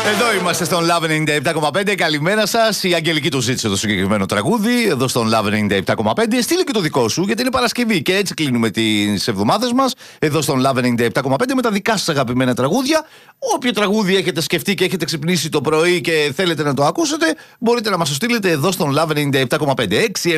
Εδώ είμαστε στον Love 97,5. Καλημέρα σας. Η Αγγελική το ζήτησε το συγκεκριμένο τραγούδι. Εδώ στον Love 97,5. Στείλε και το δικό σου, γιατί είναι Παρασκευή. Και έτσι κλείνουμε τις εβδομάδες μας. Εδώ στον Love 97,5 με τα δικά σας αγαπημένα τραγούδια. Όποιο τραγούδι έχετε σκεφτεί και έχετε ξυπνήσει το πρωί και θέλετε να το ακούσετε, μπορείτε να μας το στείλετε εδώ στον Love 97,5.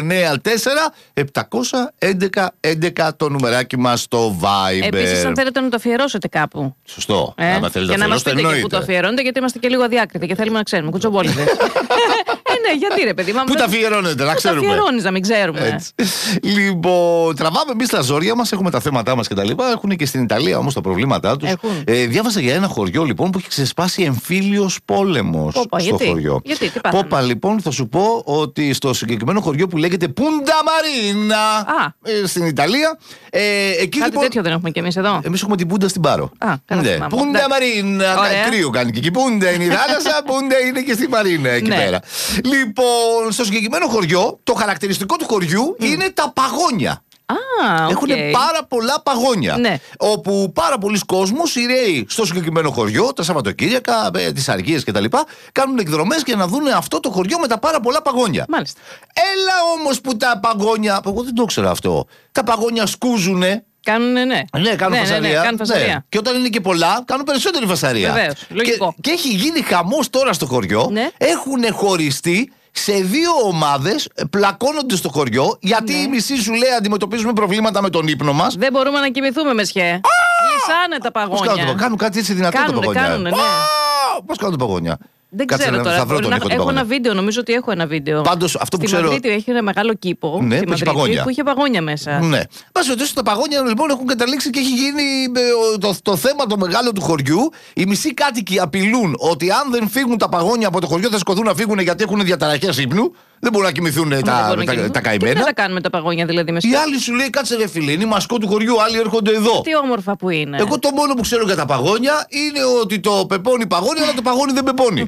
694-711-11 το νουμεράκι μας στο Viber. Επίσης, αν θέλετε να το αφιερώσετε κάπου. Σωστό. Άμα θέλετε να μας πείτε και πού το αφιερώνετε, γιατί είμαστε και λίγο αδιάκριτοι και θέλουμε να ξέρουμε. Κουτσομπόλιδες. Ναι, γιατί ρε παιδί. Πού τα αφιερώνετε, να ξέρουμε. Πού τα αφιερώνεις, να μην ξέρουμε. Λοιπόν, τραβάμε εμείς τα ζόρια μας, έχουμε τα θέματά μας κτλ. Έχουν και στην Ιταλία όμως τα προβλήματά τους. Διάβασα για ένα χωριό λοιπόν που έχει ξεσπάσει εμφύλιος πόλεμος στο χωριό. Γιατί, τι πάθαμε? Πόπα, λοιπόν, θα σου πω ότι στο συγκεκριμένο χωριό που λέγεται Πούντα Μαρίνα στην Ιταλία. Εκεί, κάτι λοιπόν, τέτοιο δεν έχουμε κι εμείς εδώ. Εμείς έχουμε την Πούντα στην Πάρο. Ναι. Πούντα Μαρίνα. Κρύο κάνει και εκεί. Πούντα είναι η θάλασσα, Πούντα είναι και στη Μαρίνα εκεί πέρα. Λοιπόν, στο συγκεκριμένο χωριό, το χαρακτηριστικό του χωριού είναι τα παγόνια. Έχουν πάρα πολλά παγόνια. Ναι. Όπου πάρα πολλοί κόσμος ηραίοι στο συγκεκριμένο χωριό, τα Σαββατοκύριακα, τις αργίες κτλ. Κάνουν εκδρομές για να δουν αυτό το χωριό με τα πάρα πολλά παγόνια. Μάλιστα. Έλα όμως που τα παγόνια. Εγώ δεν το ήξερα αυτό. Τα παγόνια σκούζουνε. Κάνουνε, ναι, κάνουν φασαρία. κάνουν φασαρία. Ναι. Και όταν είναι και πολλά, κάνουν περισσότερη φασαρία. Βεβαίως, λογικό. Και έχει γίνει χαμός τώρα στο χωριό. Ναι. Έχουν χωριστεί σε δύο ομάδες, πλακώνονται στο χωριό, γιατί η μισή σου λέει αντιμετωπίζουμε προβλήματα με τον ύπνο μας. Δεν μπορούμε να κοιμηθούμε, μεσχέ. Λυσάνε τα παγόνια. Κάνουν κάτι έτσι δυνατό τα παγόνια. Κάνουνε, ναι. Πώς κάνουν τα παγόνια? Δεν ξέρω τώρα. Έχω ένα βίντεο, νομίζω ότι έχω ένα βίντεο. Πάντως αυτό που στη ξέρω. Μαδρίτη έχει ένα μεγάλο κήπο. Ναι, στη Μαδρίτη, που είχε παγόνια μέσα. Ναι. Πας ρωτήσω, τα παγόνια λοιπόν έχουν καταλήξει και έχει γίνει το θέμα το μεγάλο του χωριού. Οι μισοί κάτοικοι απειλούν ότι αν δεν φύγουν τα παγόνια από το χωριό θα σκοθούν να φύγουν γιατί έχουν διαταραχές ύπνου. Δεν μπορούν να κοιμηθούν τα καημένα. Τι θα κάνουμε τα παγόνια δηλαδή με. Η άλλη σου λέει κάτσε ρε φίλε, είναι η μασκό του χωριού, άλλοι έρχονται εδώ. Τι όμορφα που είναι. Εγώ το μόνο που ξέρω για τα παγόνια είναι ότι το πεπώνει παγόνι, αλλά το παγόνι δεν πεπώνει.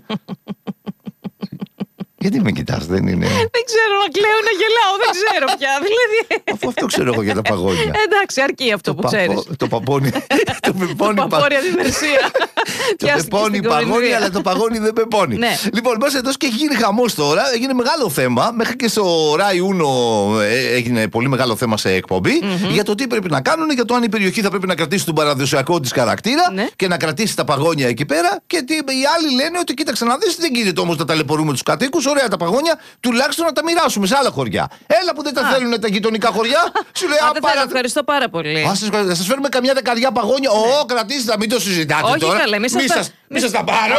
Γιατί με κοιτάς, δεν είναι. Δεν ξέρω, να κλαίω, να γελάω, δεν ξέρω πια. Δηλαδή. Αφού αυτό ξέρω εγώ για τα παγόνια. Εντάξει, αρκεί αυτό που ξέρεις. Το παπώνει. Το πεπώνει αντιμερσία. Το πεπώνει παγόνι, αλλά το παγόνι δεν πεπώνει. Λοιπόν, μέσα εδώ και έχει γίνει χαμός τώρα, έγινε μεγάλο θέμα. Μέχρι και στο Rai Uno έγινε πολύ μεγάλο θέμα σε εκπομπή για το τι πρέπει να κάνουν, για το αν η περιοχή θα πρέπει να κρατήσει τον παραδοσιακό της χαρακτήρα και να κρατήσει τα παγόνια εκεί πέρα. Και οι άλλοι λένε ότι κοίταξε να δεις, δεν γίνεται όμως να ταλαιπωρούμε τους κατοίκους. Ωραία τα παγόνια, τουλάχιστον να τα μοιράσουμε σε άλλα χωριά. Έλα που δεν τα θέλουν τα γειτονικά χωριά. Σου λέει ευχαριστώ πάρα πολύ. Θα σας φέρουμε καμιά δεκαριά παγόνια. Κρατήστε τα, μην το συζητάτε τώρα. Όχι, καλέ, μη σας τα πάρω.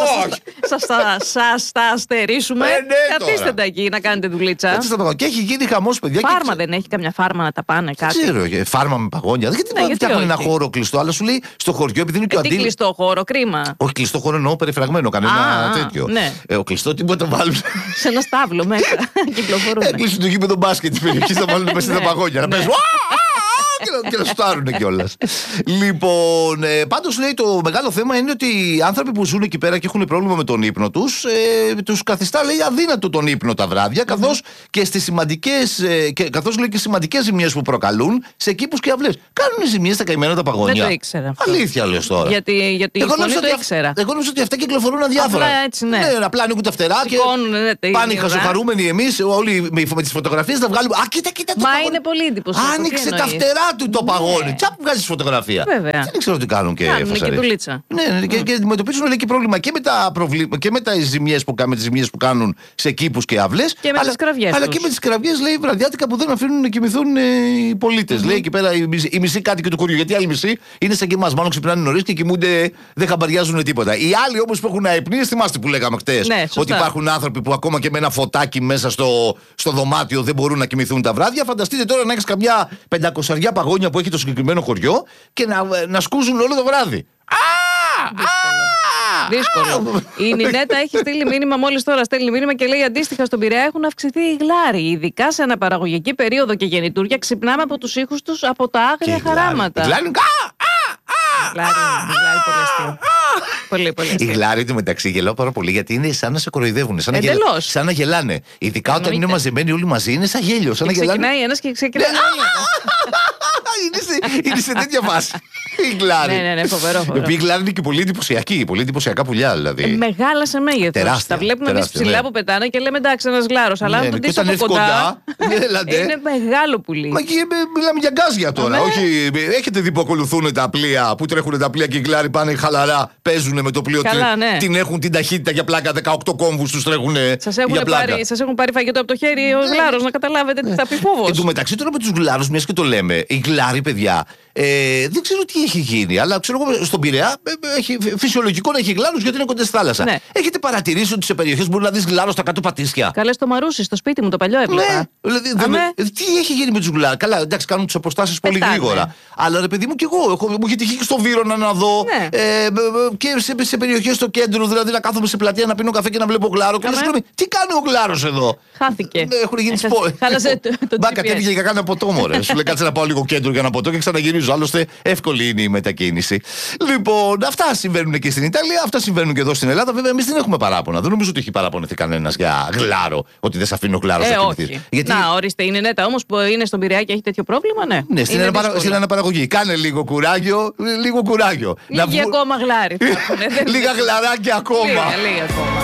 Σας τα αστερίσουμε. Κρατήστε τα εκεί να κάνετε δουλίτσα. Και έχει γίνει χαμός, παιδιά. Φάρμα δεν έχει καμιά φάρμα να τα πάνε κάτι? Δεν ξέρω, φάρμα με παγόνια. Γιατί φτιάχνουν ένα χώρο κλειστό, αλλά σου λέει στο χωριό επειδή είναι και ο αντίληψη. κλειστό χώρο, κρίμα. Όχι, κλειστό χώρο εννοώ περιφραγμένο, κανένα τέτοιο. Ο κλειστό τι μπορεί να το βάλουν. Σε ένα στάβλο μέσα. Κυκλοφορούν. Έκλεισε το γήπεδο μπάσκετ τη περιοχή, θα βάλουν μέσα στα παγόνια. Να παίζουν. Και να στάρουν κιόλας. Λοιπόν, πάντως λέει το μεγάλο θέμα είναι ότι οι άνθρωποι που ζουν εκεί πέρα και έχουν πρόβλημα με τον ύπνο τους, τους καθιστά λέει αδύνατο τον ύπνο τα βράδια, καθώς και στις σημαντικές, καθώς λέει και σημαντικές ζημιές που προκαλούν σε κήπους και αυλές. Κάνουν ζημιές στα καημένα τα παγόνια. Δεν το ήξερα. Αλήθεια λες τώρα. Γιατί εγώ το ήξερα. Εγώ νομίζω ότι αυτά κυκλοφορούν αδιάφορα. Απλά ανοίγουν τα φτερά και πάνε χαζοχαρούμενοι εμείς, όλοι με τις φωτογραφίες να βγάλουμε. Α, κοίτα το παγόνι. Μα είναι πολύ εντυπωσιακό. Άνοιξε τα φτερά του το παγόνι. Τσαπ, βγάζει φωτογραφία. Βέβαια. Δεν ξέρω τι κάνουν και και δουλίτσα. Ναι, και αντιμετωπίζουν λέει, και πρόβλημα και με τις ζημιές που κάνουν σε κήπους και αυλές. Και με τις κραυγές. Αλλά και με τις κραυγές λέει βραδιάτικα που δεν αφήνουν να κοιμηθούν οι πολίτες. Λέει εκεί πέρα οι μισοί κάτοικοι του χωριού. Γιατί οι άλλοι μισοί είναι σαν και εμάς. Μάλλον ξυπνάνε νωρίς και κοιμούνται, δεν χαμπαριάζουν τίποτα. Οι άλλοι όμως που έχουν αϊπνίες, θυμάστε που λέγαμε χτες. Ότι υπάρχουν άνθρωποι που ακόμα και με ένα φωτάκι μέσα στο δωμάτιο δεν μπορούν να κοιμηθούν τα βράδια. Φανταστείτε τώρα να έχεις καμιά 500 παγόνια που έχει το συγκεκριμένο χωριό και να σκούζουν όλο το βράδυ. Δύσκολο. Η Νινέτα έχει στείλει μήνυμα, μόλις τώρα στέλνει μήνυμα και λέει αντίστοιχα στον Πειραιά έχουν αυξηθεί οι γλάροι. Ειδικά σε αναπαραγωγική περίοδο και γεννητούρια ξυπνάμε από τους ήχους τους από τα άγρια χαράματα. Γλάρι, πολύ αστείο. Πολύ, πολύ. Οι γλάροι του μεταξύ γελάω πάρα πολύ γιατί είναι σαν να σε κοροϊδεύουν. Σαν να γελάνε. Ειδικά όταν είναι μαζεμένοι όλοι μαζί, είναι σαν γέλιο. Σαν να γελάνε. Ξεκινάει ένα και ξεκινάει είναι σε τέτοια φάση. Οι γλάροι. Ναι, φοβερό. Οι γλάροι είναι και πολύ εντυπωσιακοί. Πολύ εντυπωσιακά πουλιά δηλαδή. Μεγάλα σε μέγεθος. Τα βλέπουμε εμείς ψηλά που πετάνε και λέμε εντάξει, ένας γλάρος. Αλλά αν τον δεις από κοντά. Είναι μεγάλο πουλί. Μα και μιλάμε για γκάζια τώρα. Όχι, έχετε δει που ακολουθούν τα πλοία, που τρέχουν τα πλοία και οι γλάροι πάνε χαλαρά, παίζουν με το πλοίο. Την έχουν την ταχύτητα για πλάκα. 18 κόμβους τους τρέχουν. Σας έχουν πάρει φαγητό από το χέρι ο γλάρος, να καταλάβετε τι θα πει φόβος. Εν τω μεταξύ τώρα με τους γλάρους, μιας και το λέμε, οι γλάροι, παιδιά, δεν ξέρω τι έχει γίνει, αλλά ξέρω εγώ στον Πειραιά έχει φυσιολογικό να έχει γλάρους γιατί είναι κοντά στη θάλασσα. Ναι. Έχετε παρατηρήσει ότι σε περιοχές μπορεί να δεις γλάρο στα κάτω πατήσια? Καλέ στο Μαρούσι, στο σπίτι μου το παλιό έβλεπα. Ναι, δηλαδή, τι έχει γίνει με τους γλάρους? Καλά, εντάξει, κάνουν τις αποστάσεις πολύ γρήγορα. Αλλά ρε παιδί μου κι εγώ, μου έχει τυχεί και στο Βύρωνα να δω και σε περιοχές στο κέντρο, δηλαδή να κάθομαι σε πλατεία να πίνω καφέ και να βλέπω γλάρο. Και συγγνώμη, τι κάνει ο γλάρος εδώ? Χάθηκε. Έχουν γίνει σπόροι. Χάλασε το Μπάκα, τέτοια για κάνα ποτό, μωρέ. Σου λέει κάτσε να πάω λίγο κέντρο για να ποτό και ξαναγυρίζω. Άλλωστε, εύκολη είναι η μετακίνηση. Λοιπόν, αυτά συμβαίνουν και στην Ιταλία, αυτά συμβαίνουν και εδώ στην Ελλάδα. Βέβαια, εμείς δεν έχουμε παράπονα. Δεν νομίζω ότι έχει παραπονεθεί κανένας για γλάρο, ότι δεν σε αφήνει ο γλάρος να κινηθεί. Γιατί... Να, ορίστε, είναι νέτα όμως που είναι στον Πειραιά και έχει τέτοιο πρόβλημα, ναι. Ναι, στην αναπαραγωγή. Κάνε λίγο κουράγιο, λίγο κουράγιο. Λίγοι ακόμα γλάρι. Λίγα γλαράκια ακόμα. Λίγα ακόμα.